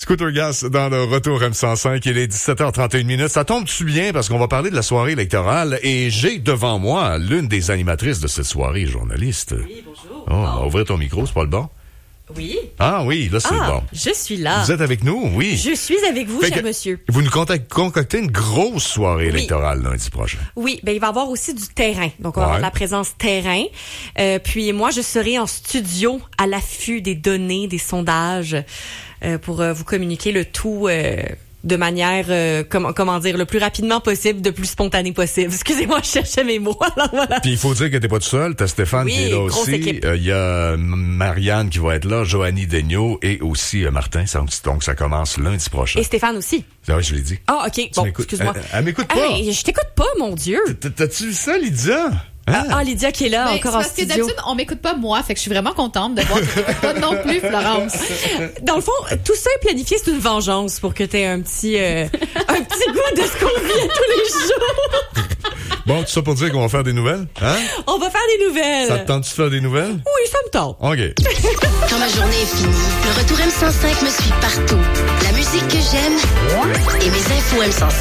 Scooter Gas dans le retour M105. Il est 17h31. Ça tombe-tu bien parce qu'on va parler de la soirée électorale et j'ai devant moi l'une des animatrices de cette soirée, journaliste. Oui, bonjour. Oh, on va ouvrir ton micro, c'est pas le bon? Oui. Ah oui, là c'est le bon. Je suis là. Vous êtes avec nous, oui. Je suis avec vous, cher monsieur. Vous nous concoctez une grosse soirée électorale lundi prochain. Oui, ben il va y avoir aussi du terrain. Donc on va avoir de la présence terrain. Puis moi, je serai en studio à l'affût des données, des sondages pour vous communiquer le tout de manière, comment dire, le plus rapidement possible, de plus spontané possible. Excusez-moi, je cherchais mes mots. Alors voilà. Puis il faut dire que t'es pas tout seul. T'as Stéphane qui est là aussi. Il y a Marianne qui va être là, Joanie Daigneault et aussi Martin. Donc ça commence lundi prochain. Et Stéphane aussi. Ah oui, je l'ai dit. Ah, OK. Bon, excuse-moi. Elle m'écoute pas. Je t'écoute pas, mon Dieu. T'as-tu vu ça, Lydia? Lydia qui est là, encore en studio. Parce que d'habitude, on m'écoute pas moi, fait que je suis vraiment contente de voir que tu m'écoutes pas non plus, Florence. Dans le fond, tout ça est planifié, c'est une vengeance pour que tu aies un petit goût de ce qu'on vit tous les jours. Bon, tout ça pour dire qu'on va faire des nouvelles, hein? On va faire des nouvelles. Ça te tente-tu de faire des nouvelles? Oui, ça me tente. OK. Quand ma journée est finie, le retour M105 me suit partout. La musique que j'aime et mes infos M105.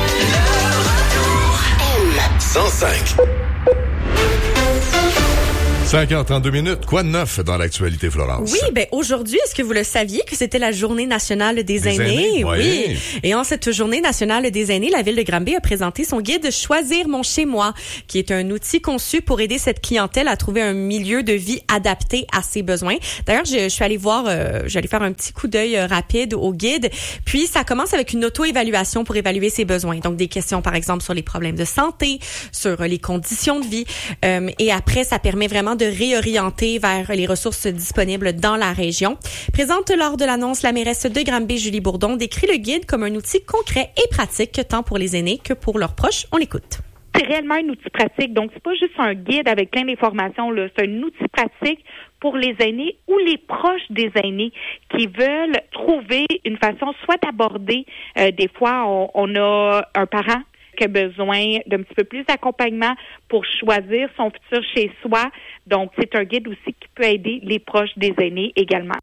Le retour M105. 5h32. Quoi de neuf dans l'actualité, Florence? Oui, ben aujourd'hui, est-ce que vous le saviez que c'était la Journée nationale des aînés? Oui. Et en cette Journée nationale des aînés, la ville de Granby a présenté son guide Choisir mon chez-moi, qui est un outil conçu pour aider cette clientèle à trouver un milieu de vie adapté à ses besoins. D'ailleurs, je suis allée voir, j'allais faire un petit coup d'œil rapide au guide. Puis, ça commence avec une auto-évaluation pour évaluer ses besoins. Donc, des questions, par exemple, sur les problèmes de santé, sur les conditions de vie. Et après, ça permet vraiment de réorienter vers les ressources disponibles dans la région. Présente lors de l'annonce, la mairesse de Granby, Julie Bourdon, décrit le guide comme un outil concret et pratique, tant pour les aînés que pour leurs proches. On l'écoute. C'est réellement un outil pratique. Donc, c'est pas juste un guide avec plein d'informations, là. C'est un outil pratique pour les aînés ou les proches des aînés qui veulent trouver une façon soit d'aborder. Des fois, on a un parent qui a besoin d'un petit peu plus d'accompagnement pour choisir son futur chez soi. Donc, c'est un guide aussi qui peut aider les proches des aînés également.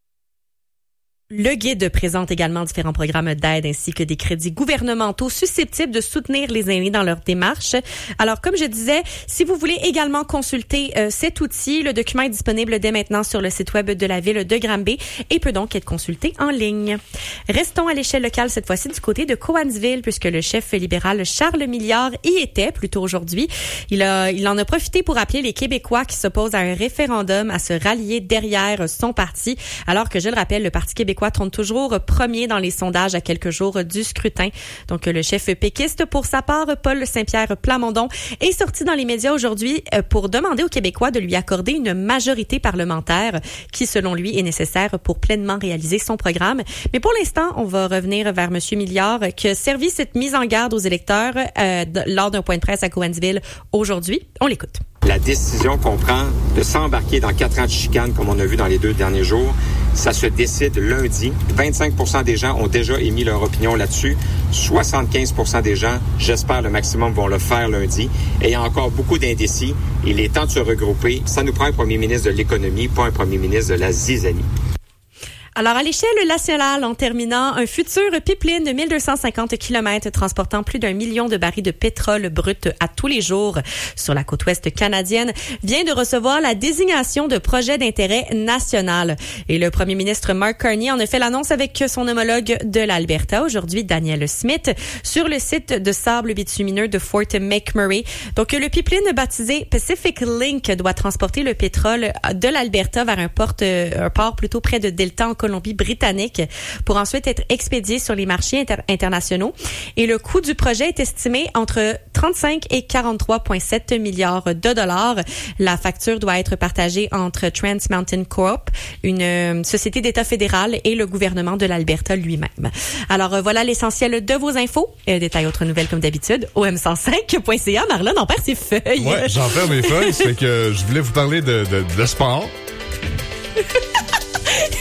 Le guide présente également différents programmes d'aide ainsi que des crédits gouvernementaux susceptibles de soutenir les aînés dans leur démarche. Alors, comme je disais, si vous voulez également consulter cet outil, le document est disponible dès maintenant sur le site web de la ville de Granby et peut donc être consulté en ligne. Restons à l'échelle locale cette fois-ci du côté de Cowansville puisque le chef libéral Charles Milliard y était plus tôt aujourd'hui. Il en a profité pour appeler les Québécois qui s'opposent à un référendum à se rallier derrière son parti, alors que, je le rappelle, le Parti québécois trône toujours premier dans les sondages à quelques jours du scrutin. Donc, le chef péquiste, pour sa part, Paul Saint-Pierre Plamondon, est sorti dans les médias aujourd'hui pour demander aux Québécois de lui accorder une majorité parlementaire qui, selon lui, est nécessaire pour pleinement réaliser son programme. Mais pour l'instant, on va revenir vers M. Milliard qui a servi cette mise en garde aux électeurs lors d'un point de presse à Cowansville aujourd'hui. On l'écoute. La décision qu'on prend de s'embarquer dans 4 ans de chicane, comme on a vu dans les 2 derniers jours, ça se décide lundi. 25% des gens ont déjà émis leur opinion là-dessus. 75% des gens, j'espère le maximum, vont le faire lundi. Et il y a encore beaucoup d'indécis. Il est temps de se regrouper. Ça nous prend un premier ministre de l'économie, pas un premier ministre de la zizanie. Alors, à l'échelle nationale, en terminant, un futur pipeline de 1250 km transportant plus d'1 million de barils de pétrole brut à tous les jours sur la côte ouest canadienne vient de recevoir la désignation de projet d'intérêt national. Et le premier ministre Mark Carney en a fait l'annonce avec son homologue de l'Alberta, aujourd'hui Daniel Smith, sur le site de sable bitumineux de Fort McMurray. Donc, le pipeline baptisé Pacific Link doit transporter le pétrole de l'Alberta vers un port plutôt près de Delta en Colombie-Britannique pour ensuite être expédié sur les marchés internationaux. Et le coût du projet est estimé entre 35 et 43,7 milliards de dollars. La facture doit être partagée entre Trans Mountain Corp, une société d'État fédéral, et le gouvernement de l'Alberta lui-même. Alors voilà l'essentiel de vos infos. Détails autres nouvelles comme d'habitude au m105.ca. Marlon en perd ses feuilles. Ouais, j'en perds mes feuilles. C'est que je voulais vous parler de sport.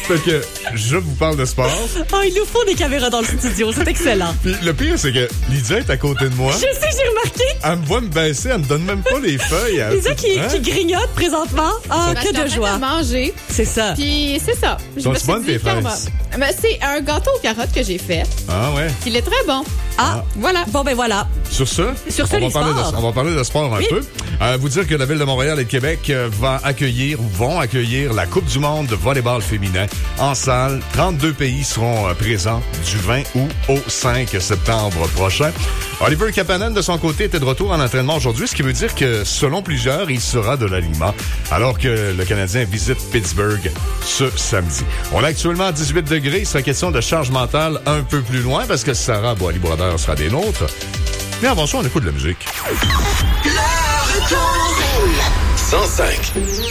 Fait que je vous parle de sport. Oh, il nous faut des caméras dans le studio, c'est excellent. Puis le pire, c'est que Lydia est à côté de moi. Je sais, j'ai remarqué. Elle me voit me baisser, elle me donne même pas les feuilles. Lydia qui grignote présentement. Ah, que de joie. Manger. C'est ça. Puis c'est ça. Sont-tu bonnes tes fraises? C'est un gâteau aux carottes que j'ai fait. Ah ouais. Il est très bon. Ah, voilà. Bon, ben voilà. Sur ce, on va parler de sport un peu. Vous dire que la Ville de Montréal et le Québec vont accueillir la Coupe du monde de volleyball féminin en salle. 32 pays seront présents du 20 août au 5 septembre prochain. Oliver Kapanen, de son côté, était de retour en entraînement aujourd'hui, ce qui veut dire que, selon plusieurs, il sera de l'alignement, alors que le Canadien visite Pittsburgh ce samedi. On a actuellement 18 degrés. Il sera question de charge mentale un peu plus loin, parce que Sarah Boily-Brodeur sera des nôtres. Mais avant ça, on écoute de la musique. Le retour 105.